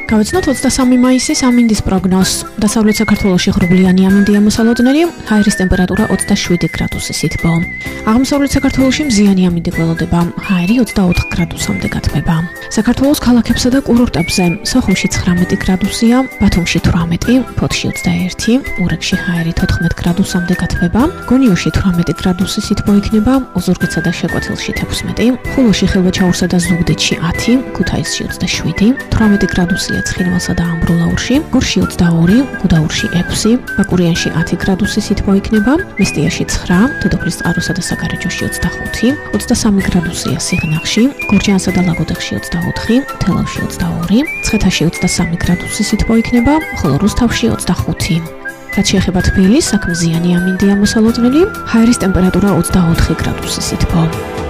Გავიცნოთ 23 მაისის ამინდის პროგნოზს. დასავლეთ საქართველოში ღრუბლიანი ამინდია მოსალოდნელი, ჰაერის ტემპერატურა 27 გრადუსი სითბო. აღმოსავლეთ საქართველოში მზიანი ამინდი გველოდება, ჰაერი 24 გრადუსამდე გათბება. საქართველოს ქალაქებსა და კურორტებზე სოხუმში 19 გრადუსია, ბათუმში 18, ფოთში 21, ურეკში ჰაერი 14 გრადუსამდე გათბება, გონიოში 18 გრადუსი სითბო იქნება, ოზურგეთსა და შეკვეთილში 16, ხულოში, ხილვაჩაურსა და ზუგდიდში 10, ქუთაისში 27, 18 გრადუსია ცხინვალსა და ამბროლაურში, გორში 22, გუდაურში 6, ბაკურიანში 10 გრადუსი სითბო იქნება, მესტიაში 9, დედოფლის წყაროსა და საგარეჯოში 25, 23 გრადუსია სიღნაღში, გორჯაანსა და ლაგოდეხში 24, თელავში 22, ცხეთაში 23 გრადუსი სითბო იქნება, ხოლო რუსთავში 25. რაც შეეხება თბილის, აქ მზიანი ამინდია მოსალოდნელი, ჰაერის ტემპერატურა 24 გრადუსი სითბო.